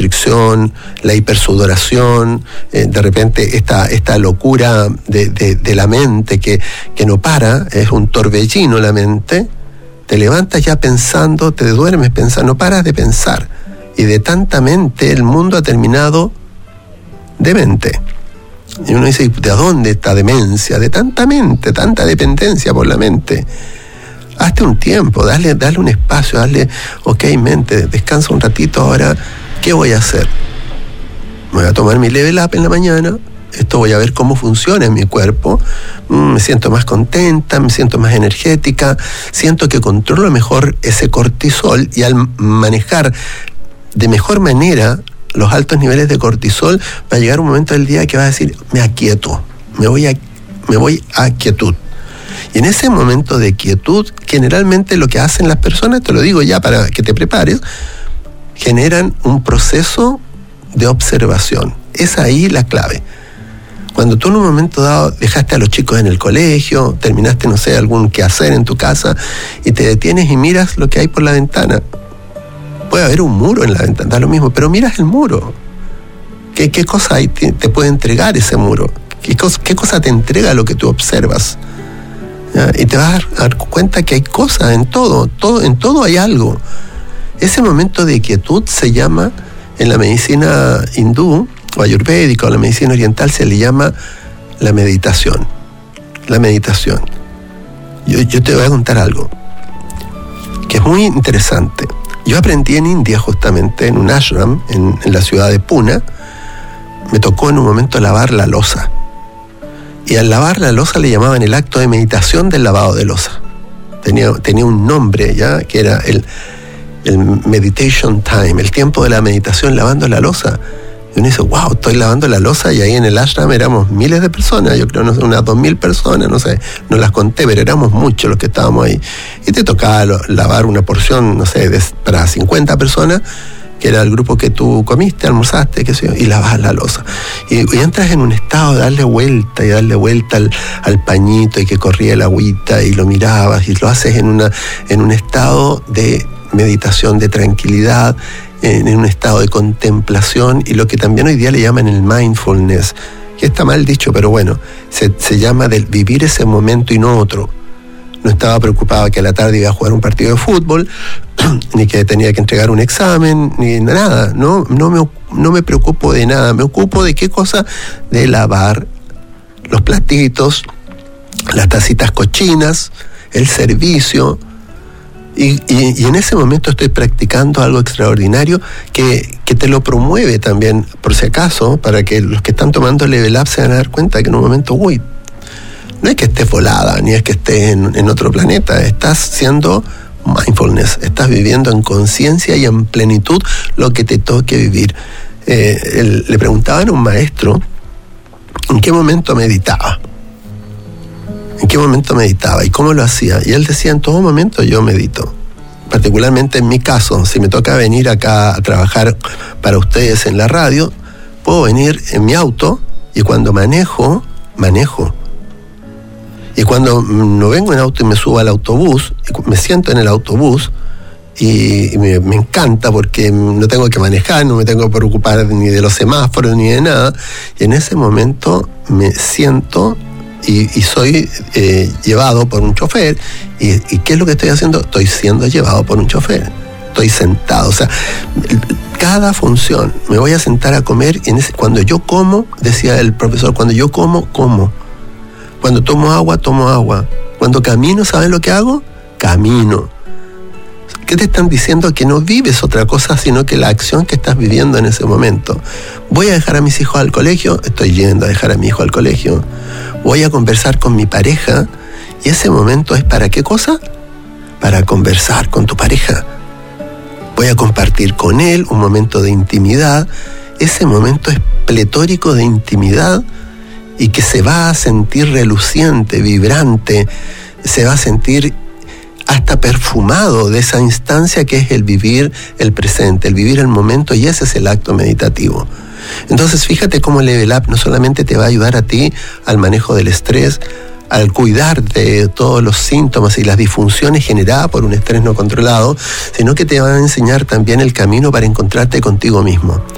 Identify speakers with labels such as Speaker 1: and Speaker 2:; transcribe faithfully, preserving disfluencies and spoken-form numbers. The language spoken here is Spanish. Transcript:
Speaker 1: hiperconstricción, la hipersudoración, eh, de repente esta, esta locura de, de, de la mente que, que no para, es un torbellino la mente, te levantas ya pensando, te duermes pensando, no paras de pensar. Y de tanta mente el mundo ha terminado demente. Y uno dice, ¿de dónde esta demencia? De tanta mente, tanta dependencia por la mente. Hazte un tiempo, dale, dale un espacio, dale, ok, mente, descansa un ratito ahora, ¿qué voy a hacer? Me voy a tomar mi level up en la mañana, esto voy a ver cómo funciona en mi cuerpo, mm, me siento más contenta, me siento más energética, siento que controlo mejor ese cortisol y al manejar de mejor manera los altos niveles de cortisol, va a llegar un momento del día que vas a decir, me aquieto, me voy a, me voy a quietud. Y en ese momento de quietud, generalmente lo que hacen las personas, te lo digo ya para que te prepares, generan un proceso de observación. Es ahí la clave. Cuando tú en un momento dado dejaste a los chicos en el colegio, terminaste, no sé, algún quehacer en tu casa, y te detienes y miras lo que hay por la ventana. Puede haber un muro en la ventana, da lo mismo, pero miras el muro. ¿Qué, qué cosa hay, te, te puede entregar ese muro? ¿Qué cosa, qué cosa te entrega lo que tú observas? ¿Ya? Y te vas a dar, a dar cuenta que hay cosas en todo, todo, en todo hay algo. Ese momento de quietud se llama, en la medicina hindú o ayurvédica o la medicina oriental, se le llama la meditación. La meditación. Yo, yo te voy a contar algo que es muy interesante. Yo aprendí en India, justamente en un ashram, en, en la ciudad de Pune. Me tocó en un momento lavar la loza. Y al lavar la loza le llamaban el acto de meditación del lavado de loza. Tenía, tenía un nombre ya, que era el, el meditation time, el tiempo de la meditación lavando la loza. Y uno dice, wow, estoy lavando la loza, y ahí en el ashram éramos miles de personas, yo creo, no sé, unas dos mil personas, no sé, no las conté, pero éramos muchos los que estábamos ahí. Y te tocaba lo, lavar una porción, no sé, de, para cincuenta personas, que era el grupo que tú comiste, almorzaste, qué sé yo, y lavas la loza. Y, y entras en un estado de darle vuelta y darle vuelta al, al pañito, y que corría el agüita, y lo mirabas, y lo haces en, una, en un estado de meditación, de tranquilidad, en, en un estado de contemplación, y lo que también hoy día le llaman el mindfulness, que está mal dicho, pero bueno, se, se llama del vivir ese momento y no otro. No estaba preocupado que a la tarde iba a jugar un partido de fútbol, ni que tenía que entregar un examen, ni nada. No, no, me, no me preocupo de nada. Me ocupo de qué cosa, de lavar los platitos, las tacitas cochinas, el servicio. Y, y, y en ese momento estoy practicando algo extraordinario que, que te lo promueve también, por si acaso, para que los que están tomando Level Up se van a dar cuenta que en un momento, uy, no es que estés volada, ni es que estés en, en otro planeta, estás siendo mindfulness, estás viviendo en conciencia y en plenitud lo que te toque vivir. Eh, él, le preguntaban a un maestro en qué momento meditaba, en qué momento meditaba y cómo lo hacía, y él decía, en todo momento yo medito. Particularmente en mi caso, si me toca venir acá a trabajar para ustedes en la radio, puedo venir en mi auto, y cuando manejo, manejo. Y cuando no vengo en auto y me subo al autobús, me siento en el autobús, y me, me encanta porque no tengo que manejar, no me tengo que preocupar ni de los semáforos ni de nada, y en ese momento me siento y, y soy eh, llevado por un chofer. Y, ¿Y qué es lo que estoy haciendo? Estoy siendo llevado por un chofer. Estoy sentado, o sea, cada función, me voy a sentar a comer, y en ese, cuando yo como, decía el profesor, cuando yo como, como. Cuando tomo agua, tomo agua. Cuando camino, ¿sabes lo que hago? Camino. ¿Qué te están diciendo? Que no vives otra cosa, sino que la acción que estás viviendo en ese momento. Voy a dejar a mis hijos al colegio, estoy yendo a dejar a mi hijo al colegio. Voy a conversar con mi pareja, y ese momento es ¿para qué cosa? Para conversar con tu pareja. Voy a compartir con él un momento de intimidad. Ese momento es pletórico de intimidad, y que se va a sentir reluciente, vibrante, se va a sentir hasta perfumado de esa instancia que es el vivir el presente, el vivir el momento, y ese es el acto meditativo. Entonces fíjate cómo Level Up no solamente te va a ayudar a ti al manejo del estrés, al cuidar de todos los síntomas y las disfunciones generadas por un estrés no controlado, sino que te va a enseñar también el camino para encontrarte contigo mismo.